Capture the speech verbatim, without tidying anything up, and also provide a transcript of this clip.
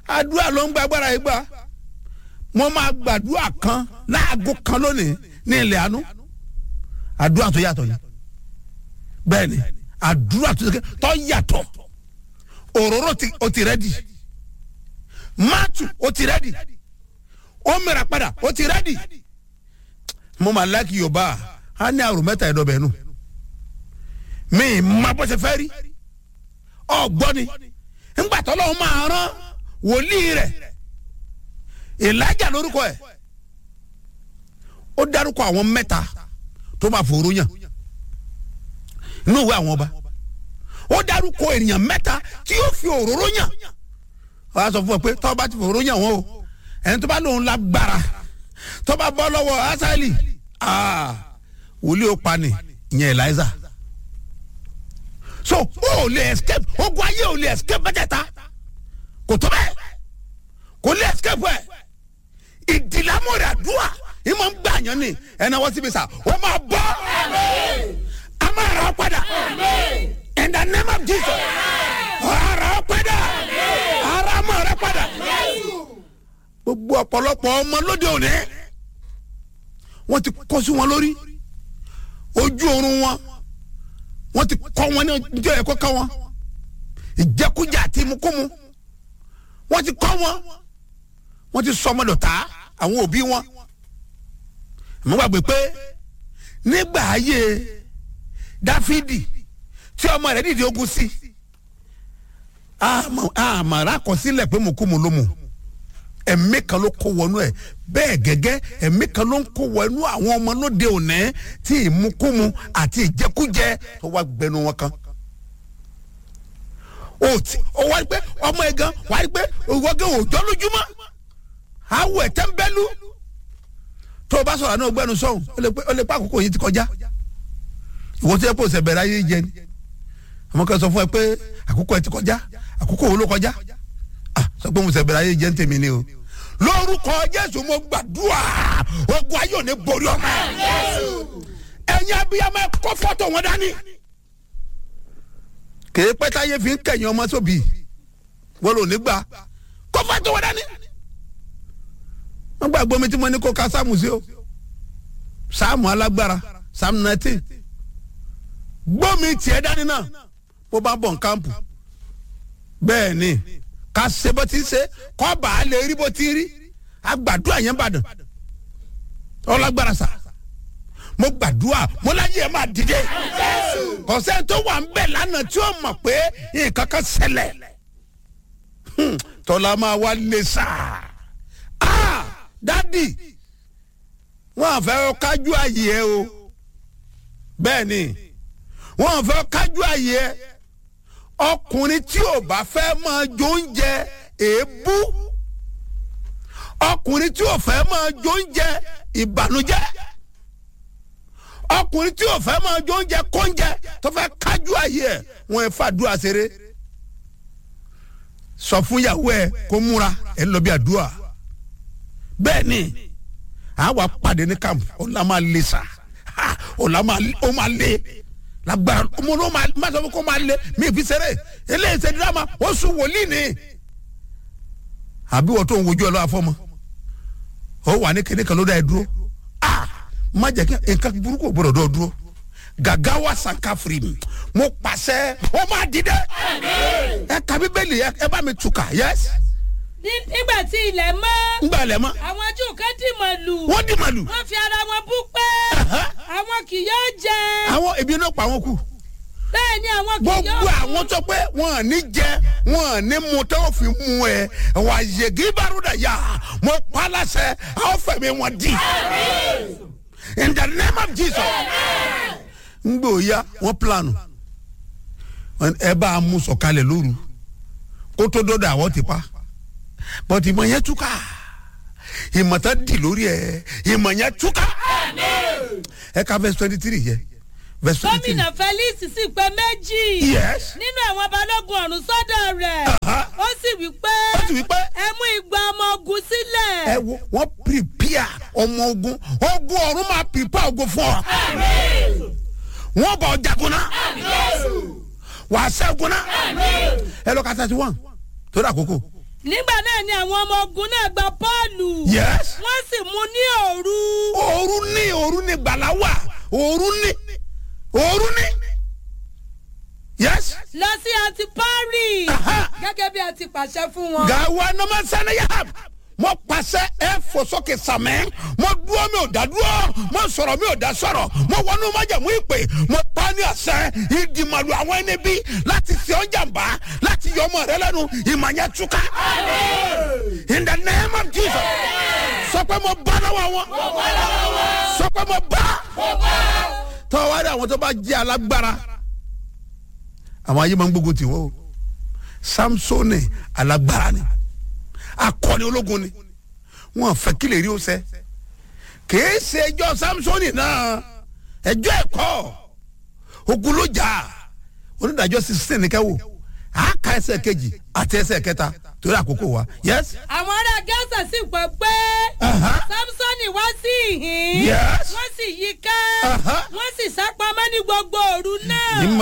àdúrà ló ń gbàgbára yìí gbà mo máa gbàdúrà kan láago kan lónìí ní ilẹ̀ àánú àdúrà tó yàtọ̀ ni bẹ́ẹ̀ ni àdúrà tó yàtọ̀ òróró o ti rẹ́dì máàtù o ti rẹ́dì ó mìíràn padà o ti rẹ́dì mo máa láàkì yorùbá á ní àrùn mẹ́ta ẹ̀dọ́bẹ̀ nù mi má bọ́ ṣe fẹ́ rí ọgbọ́n ni ńgbà tó lọ́wọ́ máa rán wòlíì rẹ̀ Èlíjà lórúkọ ẹ̀ ó dárúkọ àwọn mẹ́ta tó máa fòrò yàn inú ìwé àwọn ọba ó dárúkọ ènìyàn mẹ́ta tí yóò fi òróró yàn wọ́n á sọ fún ọ pé tọ́ bá ti fòrò yàn wọ́n o ẹni tó bá lóun lágbára tó bá bọ́ lọ́wọ́ Ásáélì wòlíì ó pa ni ìyẹn Èlíjà so o lè escape ogun ayé o lè escape mẹ́tẹ̀ẹ̀ta kò tó bẹ́ẹ̀ kò lè escape ẹ̀ ìdìlámọ̀ rẹ̀ àdúrà ìmọ̀ ń gbà yàn ni ẹ̀nà wọ́n síbi sà ó máa bọ́ a máa rà ọ́ padà in the name of Jesus ara ọ́ padà ara máa rà padà gbogbo ọ̀pọ̀lọpọ̀ ọmọ lóde òní wọ́n ti kọ́ sí wọn lórí ojú oorun wọn wọ́n ti kọ́ wọn ní ìjọ ẹ̀kọ́ ká wọn ìjẹkújẹ àti ìmúkúmu wọ́n ti kọ́ wọn wọ́n ti sọ ọmọdé ta àwọn òbí wọn mo gbàgbé pé nígbà ayé Dáfídì tí ọmọ rẹ̀ dìde ogun sí àmàrà àkọsílẹ̀ pé mo kú mu ló mu ẹ̀mí kan ló kó wọnú ẹ̀ bẹ́ẹ̀ gẹ́gẹ́ ẹ̀mí kan ló ń kó wọnú àwọn ọmọ lóde òní tí ìmúkúmu àti ìjẹkújẹ tó wá gbẹnu wọn kan. o ti o wá rí pé ọmọ ẹ̀ gan wá rí pé ìwọ́gẹ́ òòjọ́ lójúmọ́ àwọ̀ ẹ̀ tẹ́ńbẹ́lú tó o bá sọ̀rọ̀ náà gbẹ́nu sọ̀hún ó lè pa àkókò yìí ti kọjá ìwọ tó yẹ kó o sẹ̀ bẹ̀rẹ̀ ayé jẹ ni àmọ́ kan sọ fún ẹ pé àkókò ẹ ti kọjá àkókò wo ló kọjá ah sọ pé mo sẹ̀ bẹ̀rẹ̀ ayé jẹ ń tèmi ni o lórúkọ Jésù mo gbàdúrà ogun ayé ò ní borí ọmọ ẹ̀yin abiyamọ kó fọ́tò wọn dání kèé pẹ́ táyé fi ń kẹ̀yìn ọmọ sóbì wọ́n lò ní gbà kó fọ́tò wọn dání wọ́n gbàgbọ́ mi tí mo ní kó ka sáàmù sí o sáàmù alágbára sáàmù nineteen gbọ́ mi tiẹ̀ dání náà bó bá bọ̀ nkámpù bẹ́ẹ̀ ni ká ṣe bó ti ṣe kọ́ bá a lè rí bó ti rí agbàdúrà yẹn bàdàn ọlágbára sà mo gbàdúrà mo láyé ẹ máa dìde kọ̀sẹ́ tó wà ń bẹ̀ lánàá tí ó mọ̀ pé nǹkan kan ṣẹlẹ̀ tọ́lá máa wá lè sà á dádì wọ́n fẹ́ kájú àyè ẹ o bẹ́ẹ̀ ni wọ́n fẹ́ kájú àyè ẹ ọkùnrin tí ò bá fẹ́ máa jó oúnjẹ èébú ọkùnrin tí ò fẹ́ máa jó oúnjẹ ìbànújẹ́ ọkùnrin tí ò fẹ́ máa jó oúnjẹ kóúnjẹ tó fẹ́ kájú àyè ẹ wọ́n ẹ fàdúrà ṣeré sọ fún ìyàwó ẹ kó múra ẹ lọ bí àdúrà bẹ́ẹ̀ ni àwa pàdé ní camp ọ̀la máa lè sà ọ̀la máa lè lágbára ọmọ náà máa sọ fún kó máa lé mi fi ṣeré eléyìí ṣe dírámà ó sún wòlíì ni àbí wọ́n tó ń wojú ẹ lọ́wọ́ afọ́mọ ó wà ní kíní kan ló dá ẹ dúró ah má jẹ́ kí nǹkan burúkú ò gbọdọ̀ dọ́ dúró gàgá wa sànká firi mi mo pàṣẹ ó máa dìde ẹ ka Bíbélì ẹ bá mi túkà yẹs. nígbà tí ilẹ̀ mọ́. nígbà ilẹ̀ mọ́. àwọn Júù kan dì màlù. wọ́n dì màlù. wọ́n fi ara wọn bú pé àwọn kì yóò jẹ. àwọn ebi náà pa àwọn kù. bẹ́ẹ̀ ni àwọn kì yóò. gbogbo àwọn tó pé wọn ò ní jẹ wọn ò ní mu tó fi mú ẹ wà yegi baruda yá mo pa láṣẹ àwọn fẹ̀mí wọn di. in the name of Jesus. ń gbé òya wọn planu ẹ bá a mú sọ̀kalẹ̀ lóru kó tó dọ́dọ̀ àwọn ti pa but ìmọ̀ yẹn túká ìmọ̀ tán dì lórí ẹ ìmọ̀ yẹn túká ẹ ka verse twenty three yẹ verse twenty three. gómìnà Felix sì pè méjì nínú àwọn balógun ọ̀rún sọ́dọ̀ rẹ̀ ó sì wí pé ẹ mú igba ọmọ ogun sílẹ̀. ẹ wo wọn prepare ọmọ ogun ogun ọ̀run máa prepare ogun fún ọ wọn bọ jagun náà wàá ṣẹ́gun náà ẹ lọ ka thirty one tó dà kókó. nígbà náà ni àwọn ọmọ ogun náà gba Pọ́ọ̀lù. Yes. wọ́n sì mú ní òru. òru ní òru ní gbàlà wà òru ní òru ní. Yes. lọ sí Antipari. gẹ́gẹ́ bí a ti pàṣẹ fún wọn. gàwa nàmà sani yahab mo pàṣẹ ẹ fò sókè sàmẹ mo dúró mi ò dá dúró mo sọ̀rọ̀ mi ò dá sọ̀rọ̀ mo wọnú májẹ̀mú ìpè mo pa ní àṣẹ ìdìmọ̀lù àwọn ẹni bí láti ṣe ọ́ jàmbá láti yọ ọmọ rẹ lẹ́nu ìmọ̀nyẹ túká. In the name of Jesus. sọ pé mo bá lọ́wọ́ wọn. sọ pé mo bá. tọ́wọ́ rí àwọn tó bá jẹ́ alágbára àwọn ayé máa ń gbógun tì wọ́n o. Samsoni alágbára ni akọni ológun ni wọn fẹ́ kí lè rí o sẹ kìí ṣe ẹjọ́ Samsoni náà ẹjọ́ ẹ̀kọ́ ogun ló jà onídàájọ́ sixteen ní kẹwò àáka ẹsẹ̀ kejì àti ẹsẹ̀ kẹta torí àkókò wa. Yes. àwọn ará Gẹ́sà sì gbọ́ pé Samsoni wá sí ìhín Yes. wọ́n sì yí ká Aha.